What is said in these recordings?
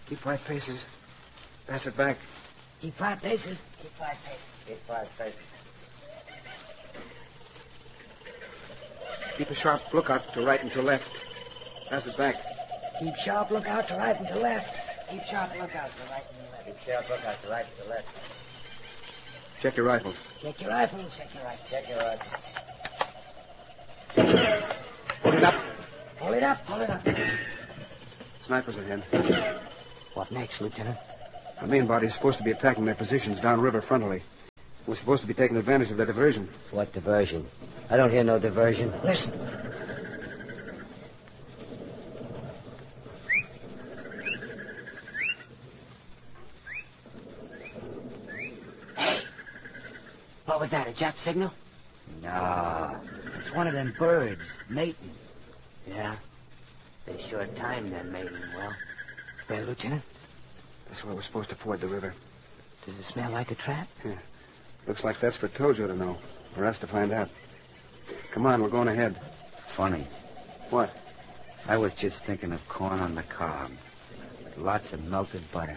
Keep 5 paces. Pass it back. Keep 5 paces. Keep 5 paces. Keep 5 paces. Keep a sharp lookout to right and to left. Pass it back. Keep sharp lookout to right and to left. Keep sharp lookout to right and to left. Keep sharp lookout to right and to left. Check your rifles. Check your rifles. Check your rifles. Check your rifles. Hold it up. Hold it up. Hold it up. Snipers ahead. What next, Lieutenant? Our main body is supposed to be attacking their positions downriver frontally. We're supposed to be taking advantage of their diversion. What diversion? I don't hear no diversion. Listen. Hey. What was that, a Jap signal? No. It's one of them birds, mating. Yeah? They sure timed that mating well. Well, Lieutenant? That's where we're supposed to ford the river. Does it smell like a trap? Yeah. Looks like that's for Tojo to know. For us to find out. Come on, we're going ahead. Funny. What? I was just thinking of corn on the cob. Lots of melted butter.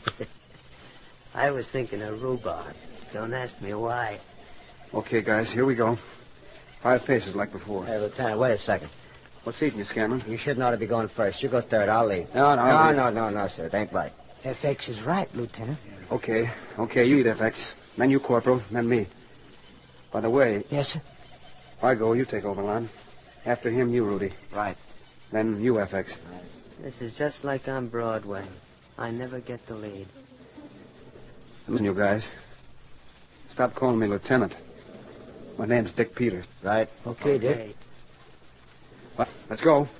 I was thinking of rhubarb. Don't ask me why. Okay, guys, here we go. 5 paces like before. Hey, Lieutenant, wait a second. What's eating you, Scammon? You shouldn't ought to be going first. You go third. I'll lead. No, sir. It ain't right. FX is right, Lieutenant. Okay, you eat FX. Then you, Corporal, then me. By the way... Yes, sir? If I go, you take Overland. After him, you, Rudy. Right. Then you, FX. This is just like on Broadway. I never get the lead. Listen, you guys. Stop calling me Lieutenant. My name's Dick Peters. Right. Okay, Dick. Well, let's go.